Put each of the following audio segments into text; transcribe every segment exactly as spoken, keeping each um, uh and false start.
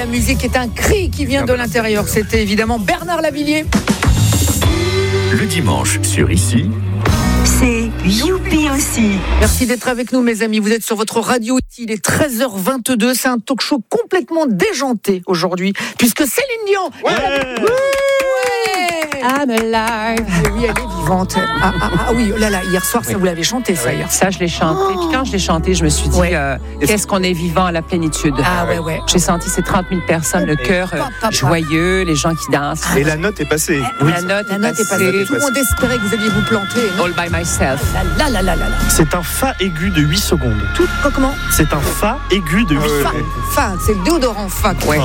la musique est un cri qui vient de l'intérieur. C'était évidemment Bernard Lavilliers. Le dimanche sur Ici, c'est Youpi aussi. Merci d'être avec nous, mes amis. Vous êtes sur votre radio ici. Il est treize heures vingt-deux. C'est un talk show complètement déjanté aujourd'hui, puisque Céline Dion. Ouais. Ouais. I'm alive. Et oui, elle est vivante. Ah, ah, ah oui, là, là, hier soir, ça oui. vous l'avez chanté, ça, hier. Ça, je l'ai chanté. Oh. Puis quand je l'ai chanté, je me suis dit, Ouais. euh, qu'est-ce qu'on est vivant à la plénitude. Ah ouais, ouais. J'ai senti ces trente mille personnes, le cœur euh, Papa. joyeux, les gens qui dansent. Et la note est passée. Oui. La note, La note est passée. Tout le monde espérait que vous alliez vous planter. All by myself. Là, là, là, là, là. C'est un fa aigu de huit secondes. Tout, quoi, comment C'est un fa aigu de huit Fa, secondes. fa, c'est le déodorant fa. Ouais.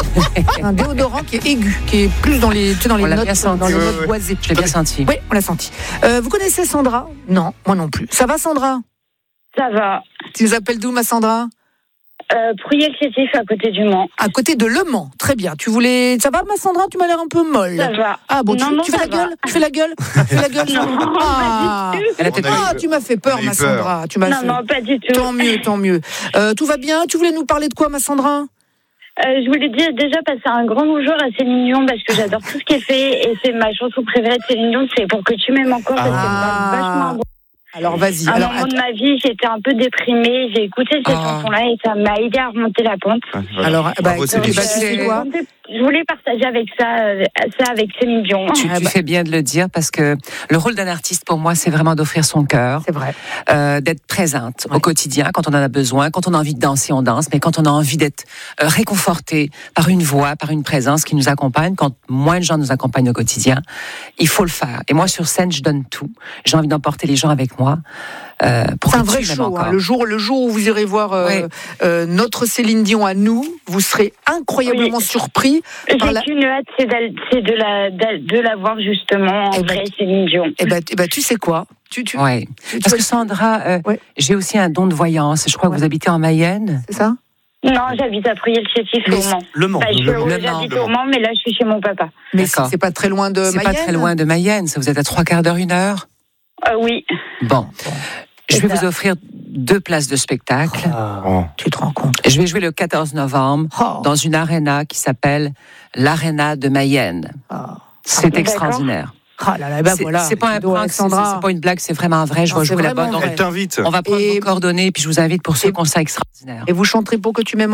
Un déodorant qui est aigu, qui est plus dans les, tu sais, dans les On l'a notes, bien senti. dans les Ouais, notes ouais. boisées. Je l'ai bien senti. Oui, on l'a senti. Euh, vous connaissez Sandra ? Non, moi non plus. Ça va, Sandra ? Ça va. Tu nous appelles d'où, ma Sandra ? Euh, Prouillé-le-Chétif à côté du Mans. À côté de Le Mans. Très bien. Tu voulais. Ça va, ma Sandra ? Tu m'as l'air un peu molle. Ça va. Ah bon, Non, tu, non, tu fais ça la va. gueule Tu fais la gueule Tu fais la gueule Non, ah. pas du tout. Elle a peut-être Ah, tu m'as fait peur, On a eu ma peur. Sandra. Tu m'as Non, fait... non, pas du tout. Tant mieux, tant mieux. Euh, tout va bien ? Tu voulais nous parler de quoi, ma Sandra ? Euh, je voulais dire déjà passer un grand bonjour à Céline Dion parce que j'adore tout ce qu'elle fait et c'est ma chanson préférée de Céline Dion, c'est Pour que tu m'aimes encore parce qu'elle me Ah. parle vachement bon. Alors, vas-y. À un Alors, moment de ma vie, j'étais un peu déprimée, j'ai écouté cette Ah. chanson-là et ça m'a aidé à remonter la pente. alors bah, Bravo, écoute, Céline. bah, tu sais quoi ? Je voulais partager avec ça, euh, ça avec Céline Dion. Tu, Ah tu bah. fais bien de le dire parce que le rôle d'un artiste pour moi c'est vraiment d'offrir son cœur, C'est vrai. euh, d'être présente Ouais. au quotidien quand on en a besoin, quand on a envie de danser on danse, mais quand on a envie d'être euh, réconforté par une voix, par une présence qui nous accompagne, quand moins de gens nous accompagnent au quotidien, il faut le faire. Et moi sur scène je donne tout, j'ai envie d'emporter les gens avec moi. Euh, pour C'est un que vrai tu m'aimes show. encore. Hein. Le jour, le jour où vous irez voir euh, Ouais. euh, notre Céline Dion à nous, vous serez incroyablement Oui. surpris par J'ai la. qu'une hâte, c'est, c'est de, la, de la voir justement en Eh ben, vrai, Céline Dion. Eh ben, eh ben, tu sais quoi tu, tu, Ouais. tu- Parce tu- que Sandra, euh, Ouais. j'ai aussi un don de voyance. Je crois Ouais. que vous habitez en Mayenne. C'est ça ? Non, j'habite à Prouillé-le-Chétif Mais au Mans. Le Mans. Enfin, je le suis- Mans. Le Mans, j'habite le au Mans, mais là, je suis chez mon papa. Mais D'accord. c'est, c'est pas très loin de C'est Mayenne. pas très loin de Mayenne. Ça vous êtes à trois quarts d'heure, une heure. Euh, oui. Bon. Je vais C'est ça. vous offrir deux places de spectacle. Ah. Tu te rends compte ? Je vais jouer le quatorze novembre Oh. dans une aréna qui s'appelle l'Aréna de Mayenne. Ah. C'est D'accord. extraordinaire. Ah là là, ben c'est, voilà. c'est pas un Cadeau, prank, c'est, Alexandra. c'est pas une blague, c'est vraiment vrai. Je Non, vais c'est jouer là-bas. vraiment Donc, vrai. Elle t'invite. on va prendre Et- vos coordonnées, puis je vous invite pour ce Et- concert extraordinaire. Et vous chanterez Pour que tu m'aimes